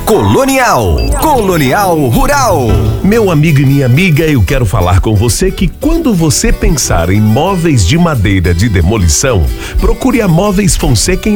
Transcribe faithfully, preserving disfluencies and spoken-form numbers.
Colonial. Colonial Rural. Meu amigo e minha amiga, eu quero falar com você que quando você pensar em móveis de madeira de demolição, procure a Móveis Fonseca em